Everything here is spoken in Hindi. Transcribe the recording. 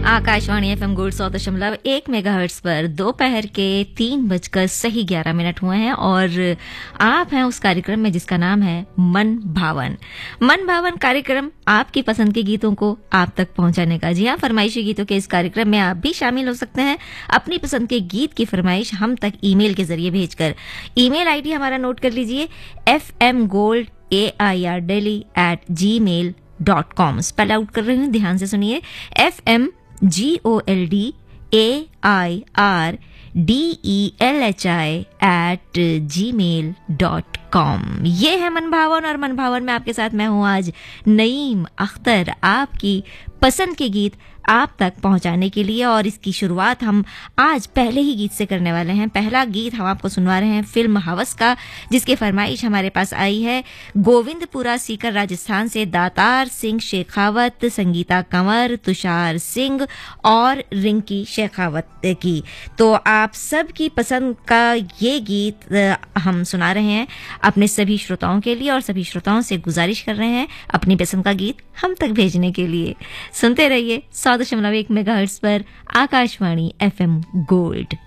आकाशवाणी FM गोल्ड 100.1 मेगाहर्ट्ज पर दोपहर के 3:11 हुए हैं और आप हैं उस कार्यक्रम में जिसका नाम है मन भावन। मन भावन कार्यक्रम आपकी पसंद के गीतों को आप तक पहुंचाने का। जी हाँ, फरमाइशी गीतों के इस कार्यक्रम में आप भी शामिल हो सकते हैं। अपनी पसंद के गीत की फरमाइश हम तक ईमेल के जरिए भेजकर। ईमेल आईडी हमारा नोट कर लीजिए, fmgoldAIRdelhi@gmail.com। स्पेल आउट कर रही हूँ, ध्यान से सुनिए, FMGOLDAIRDELHI@gmail.com। ये है मन भावन और मन भावन में आपके साथ मैं हूँ आज नईम अख्तर, आपकी पसंद के गीत आप तक पहुंचाने के लिए। और इसकी शुरुआत हम आज पहले ही गीत से करने वाले हैं। पहला गीत हम आपको सुनवा रहे हैं फिल्म हवस का, जिसकी फरमाइश हमारे पास आई है गोविंदपुरा सीकर राजस्थान से दातार सिंह शेखावत, संगीता कंवर, तुषार सिंह और रिंकी शेखावत की। तो आप सबकी पसंद का ये गीत हम सुना रहे हैं अपने सभी श्रोताओं के लिए और सभी श्रोताओं से गुजारिश कर रहे हैं अपनी पसंद का गीत हम तक भेजने के लिए। सुनते रहिए 100.1 मेगाहर्ट्ज पर आकाशवाणी FM गोल्ड।